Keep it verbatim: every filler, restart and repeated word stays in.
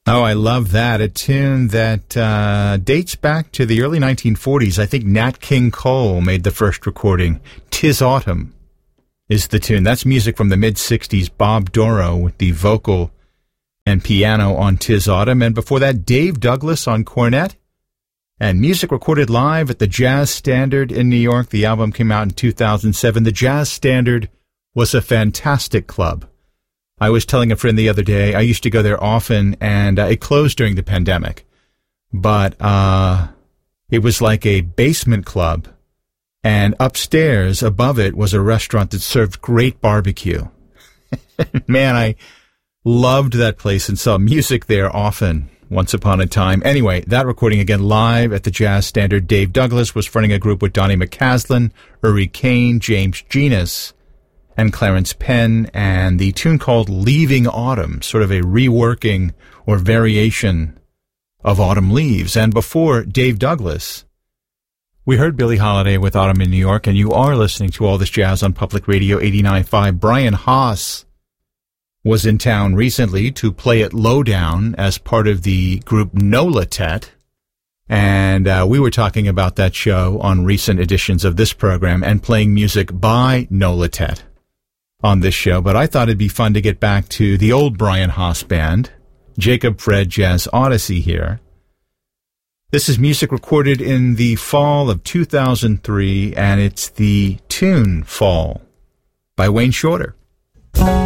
Oh, I love that. A tune that uh, dates back to the early nineteen forties. I think Nat King Cole made the first recording. "'Tis Autumn" is the tune. That's music from the mid-sixties. Bob Doro with the vocal and piano on "'Tis Autumn." And before that, Dave Douglas on cornet. And music recorded live at the Jazz Standard in New York. The album came out in two thousand seven. The Jazz Standard was a fantastic club. I was telling a friend the other day, I used to go there often, and uh, it closed during the pandemic. But uh, it was like a basement club, and upstairs, above it, was a restaurant that served great barbecue. Man, I loved that place and saw music there often, once upon a time. Anyway, that recording again live at the Jazz Standard. Dave Douglas was fronting a group with Donnie McCaslin, Uri Kane, James Genus, and Clarence Penn, and the tune called "Leaving Autumn," sort of a reworking or variation of "Autumn Leaves." And before Dave Douglas, we heard Billie Holiday with "Autumn in New York," and you are listening to All This Jazz on Public Radio eighty-nine point five. Brian Haas was in town recently to play at Lowdown as part of the group Nola Tet, and uh, we were talking about that show on recent editions of this program and playing music by Nola Tet on this show. But I thought it'd be fun to get back to the old Brian Haas band, Jacob Fred Jazz Odyssey here. This is music recorded in the fall of two thousand three, and it's the tune "Fall" by Wayne Shorter.